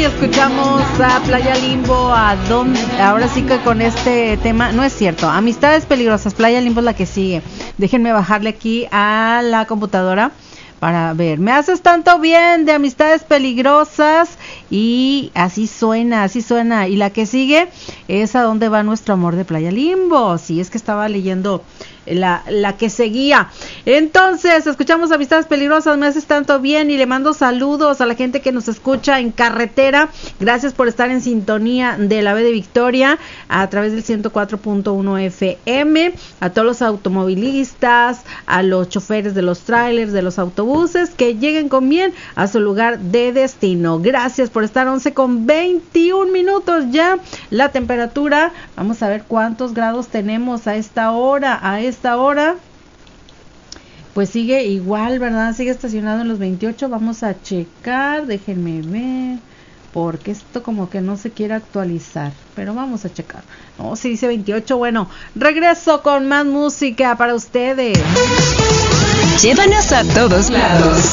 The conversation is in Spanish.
escuchamos a Playa Limbo, ahora sí que con este tema, no es cierto, Amistades Peligrosas, Playa Limbo es la que sigue. Déjenme bajarle aquí a la computadora para ver. Me haces tanto bien de Amistades Peligrosas y así suena. Y la que sigue es A dónde va nuestro amor de Playa Limbo. Sí, es que estaba leyendo la que seguía. Entonces, escuchamos Amistades Peligrosas, me haces tanto bien, y le mando saludos a la gente que nos escucha en carretera. Gracias por estar en sintonía de la B de Victoria a través del 104.1 FM, a todos los automovilistas, a los choferes de los trailers, de los autobuses, que lleguen con bien a su lugar de destino. Gracias por estar. 11:21 ya la temperatura. Vamos a ver cuántos grados tenemos a esta hora. Pues sigue igual, ¿verdad? Sigue estacionado en los 28. Vamos a checar, déjenme ver, porque esto como que no se quiere actualizar, pero vamos a checar. No, sí dice 28. Bueno, regreso con más música para ustedes. Llévanos a todos lados.